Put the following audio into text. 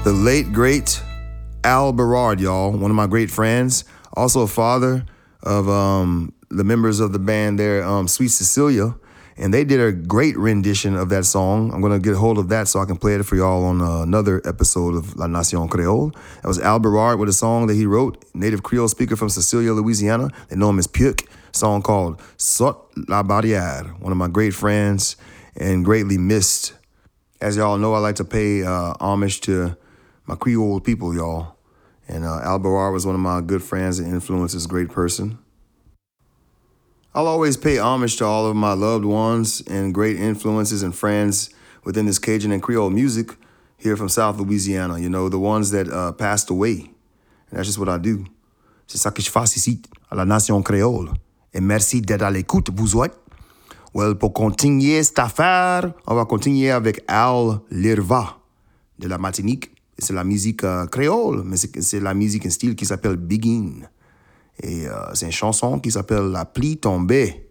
The late, great Al Berard, y'all, one of my great friends, also a father of the members of the band there, Sweet Cecilia, and they did a great rendition of that song. I'm going to get a hold of that so I can play it for y'all on another episode of La Nation Creole. That was Al Berard with a song that he wrote, native Creole speaker from Cecilia, Louisiana. They know him as Puke, song called Saute la Barrière, one of my great friends and greatly missed. As y'all know, I like to pay homage to my Creole people, y'all. And Al Berard was one of my good friends and influences, great person. I'll always pay homage to all of my loved ones and great influences and friends within this Cajun and Creole music here from South Louisiana. You know, the ones that passed away. And that's just what I do. C'est ça que je fais ici, à la Nation Créole. Et merci d'être à l'écoute, vous autres. Well, pour continuer cette affaire, on va continuer avec Al Lirva de la Martinique. C'est la musique créole, mais c'est la musique en style qui s'appelle Begin. Et c'est une chanson qui s'appelle La pluie tombée.